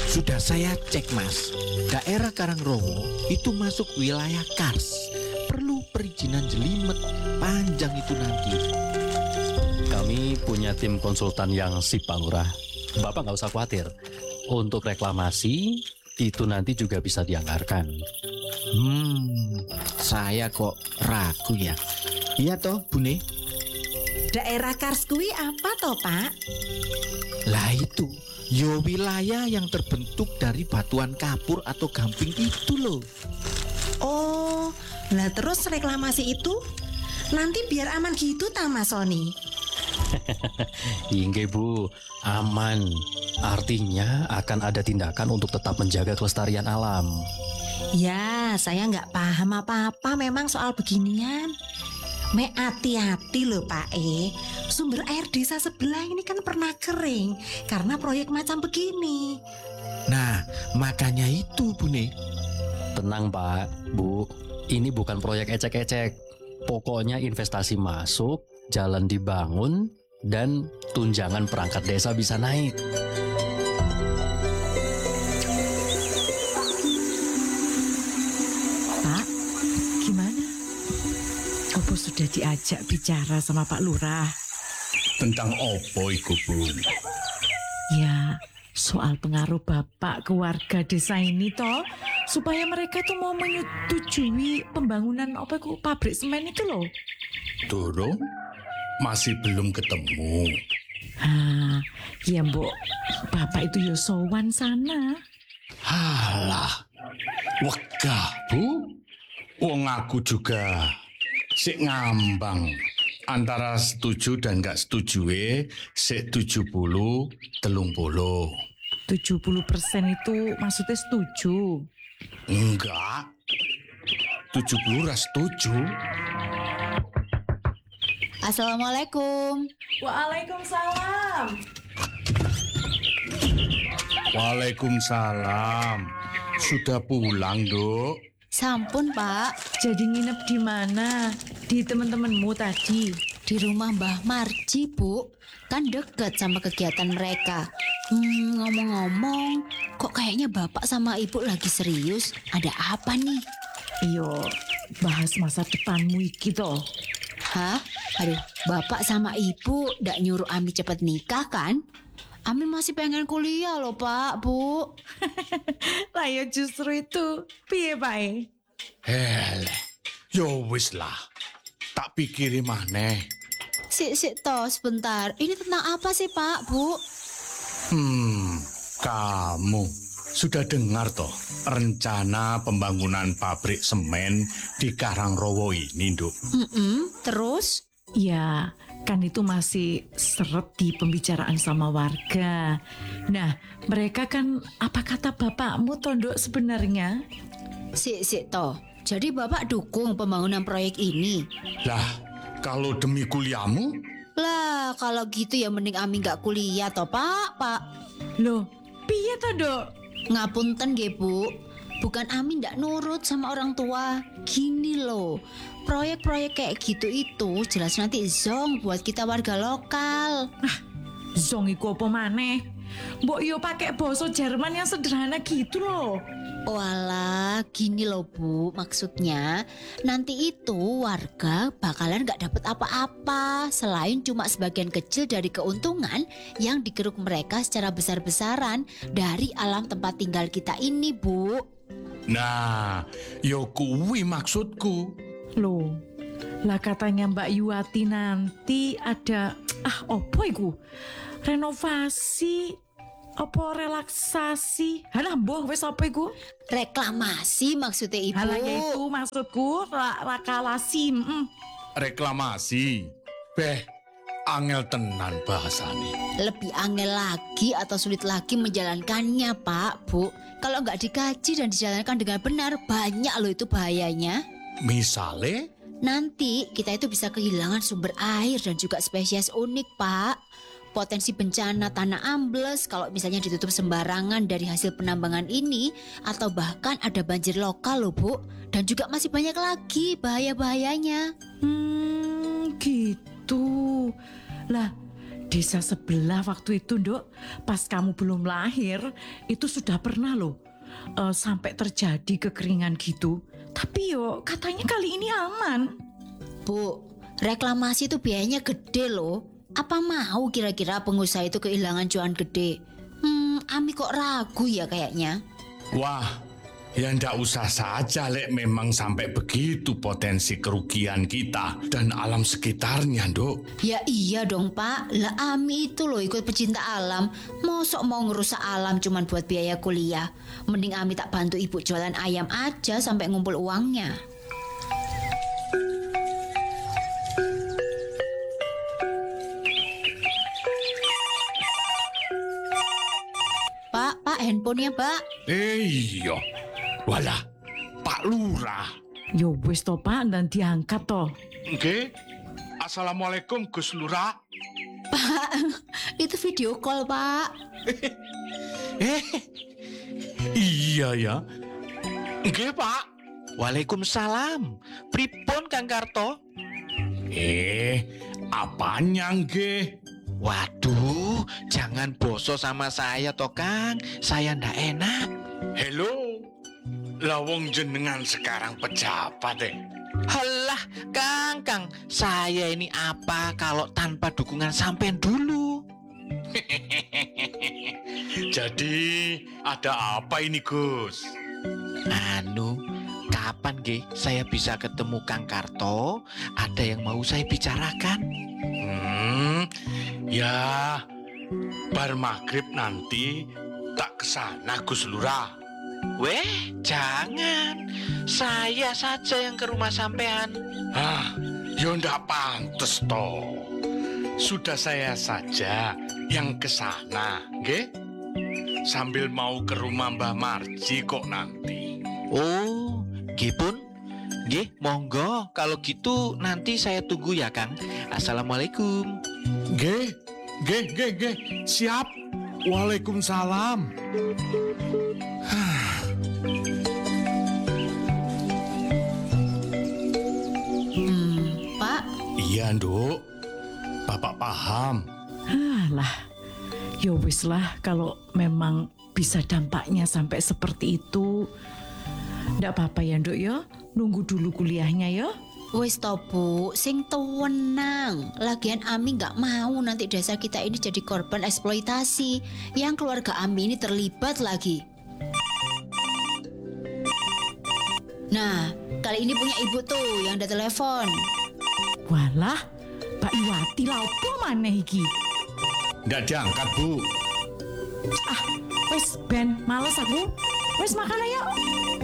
Sudah saya cek, Mas. Daerah Karangrowo itu masuk wilayah Kars. Perlu perizinan jelimet, panjang itu nanti. Kami punya tim konsultan yang sip, Pak Lurah. Bapak nggak usah khawatir. Untuk reklamasi, itu nanti juga bisa dianggarkan. Saya kok ragu ya. Iya toh, Bune? Daerah Kars kuwi apa toh, Pak? Lah itu, yo wilayah yang terbentuk dari batuan kapur atau gamping itu loh. Oh, lah terus reklamasi itu nanti biar aman gitu ta Mas Sony? Inge Bu, aman. Artinya akan ada tindakan untuk tetap menjaga kelestarian alam. Ya, saya nggak paham apa-apa memang soal beginian. Me hati-hati loh Pak Sumber air desa sebelah ini kan pernah kering karena proyek macam begini. Nah, makanya itu, Bune. Tenang Pak, Bu, ini bukan proyek ecek-ecek. Pokoknya investasi masuk, jalan dibangun, dan tunjangan perangkat desa bisa naik. Pak, gimana? Apa sudah diajak bicara sama Pak Lurah? Tentang opo iku, Bu? Ya, soal pengaruh Bapak ke warga desa ini toh, supaya mereka tuh mau menyetujui pembangunan pabrik semen itu loh. Durung? Masih belum ketemu. Ya Mbok, Bapak itu ya sowan sana. Halah, wegah Bu. Wong aku juga sik ngambang antara setuju dan gak setuju sik 70-30. 70% itu maksudnya setuju. Enggak, 70 ras setuju. Assalamualaikum. Waalaikumsalam. Waalaikumsalam. Sudah pulang, Duk? Sampun, Pak. Jadi nginep di mana? Di teman-temanmu tadi? Di rumah Mbah Marji, Bu. Kan deket sama kegiatan mereka. Ngomong-ngomong, kok kayaknya Bapak sama Ibu lagi serius? Ada apa nih? Iyo, bahas masa depanmu iki toh. Hah? Aduh, Bapak sama Ibu ndak nyuruh Ami cepet nikah kan? Ami masih pengen kuliah loh, Pak, Bu. Lah ya justru itu. Piye, Pak? Yo wis lah. Tak pikirin maneh. Sik toh sebentar. Ini tentang apa sih, Pak, Bu? Kamu sudah dengar toh rencana pembangunan pabrik semen di Karangrowo ini, Nduk? Terus? Ya, kan itu masih seret di pembicaraan sama warga. Nah, mereka kan apa kata bapakmu Tondok sebenarnya? Sik toh. Jadi Bapak dukung pembangunan proyek ini? Lah, kalau demi kuliahmu? Lah, kalau gitu ya mending Ami gak kuliah toh, Pak. Loh, piye Tondok? Ngapunten nggih, Bu. Bukan Ami ndak nurut sama orang tua. Gini loh, proyek-proyek kayak gitu itu jelas nanti zong buat kita warga lokal. Zong iku apa maneh? Mbok yo pakai bahasa Jerman yang sederhana gitu loh. Walah, gini loh Bu, maksudnya nanti itu warga bakalan gak dapet apa-apa selain cuma sebagian kecil dari keuntungan yang digeruk mereka secara besar-besaran dari alam tempat tinggal kita ini, Bu. Nah, yo kuwi maksudku. Loh, lah katanya Mbak Yuwati nanti ada opo iku? Renovasi apa relaksasi? Halah mbuh wis apa iku? Reklamasi maksudnya Ibu. Halah ya itu maksudku rakalasi. Reklamasi. Beh, angel tenan bahasane. Lebih angel lagi atau sulit lagi menjalankannya, Pak, Bu. Kalau nggak dikaji dan dijalankan dengan benar, banyak loh itu bahayanya. Misale? Nanti kita itu bisa kehilangan sumber air dan juga spesies unik, Pak. Potensi bencana tanah ambles kalau misalnya ditutup sembarangan dari hasil penambangan ini, atau bahkan ada banjir lokal loh, Bu. Dan juga masih banyak lagi bahaya-bahayanya. Gitu. Lah, desa sebelah waktu itu, Nduk, pas kamu belum lahir, itu sudah pernah loh sampai terjadi kekeringan gitu. Tapi yo katanya kali ini aman. Bu, reklamasi itu biayanya gede loh. Apa mau kira-kira pengusaha itu kehilangan cuan gede? Ami kok ragu ya kayaknya. Wah, ya ndak usah saja Lek, memang sampai begitu potensi kerugian kita dan alam sekitarnya, Nduk. Ya iya dong Pak, lah Ami itu loh ikut pecinta alam. Mosok mau ngerusak alam cuman buat biaya kuliah. Mending Ami tak bantu ibu jualan ayam aja sampai ngumpul uangnya. Pak, handphonenya Pak. Iya, walah, Pak Lurah. Yo wis to Pak, dan diangkat toh. Nggih. Assalamualaikum Gus Lurah. Itu video call Pak. Iya ya. Nggih, Pak. Waalaikumsalam. Pripun Kang Karto? Apanya nggih? Waduh, jangan boso sama saya toh Kang. Saya ndak enak. Hello. Lawong jenengan sekarang pejabat Halah, Kang, saya ini apa kalau tanpa dukungan sampean dulu? Jadi ada apa ini Gus? Kapan ge saya bisa ketemu Kang Karto? Ada yang mau saya bicarakan? Ya, bar maghrib nanti tak kesana Gus Lurah. Weh, jangan. Saya saja yang ke rumah sampean. Ya ndak pantes toh. Sudah saya saja yang kesana, nggih? Sambil mau ke rumah Mbah Marji kok nanti. Oh, nggih pun. Nggih, monggo. Kalau gitu nanti saya tunggu ya, Kang. Assalamualaikum. Nggih. Siap. Waalaikumsalam. Pak. Iya, Nduk. Bapak paham. Alah, yo wis lah kalau memang bisa dampaknya sampai seperti itu. Ndak apa-apa ya Nduk ya, nunggu dulu kuliahnya ya. Wis to Bu, sing tenang. Lagian Ami nggak mau nanti desa kita ini jadi korban eksploitasi. Yang keluarga Ami ini terlibat lagi. Nah, kali ini punya ibu tuh yang ada telepon. Walah, Pak Iwati lah opo maneh iki? Ndak diangkat, Bu. Wis Ben, males aku. Wis makan ayo.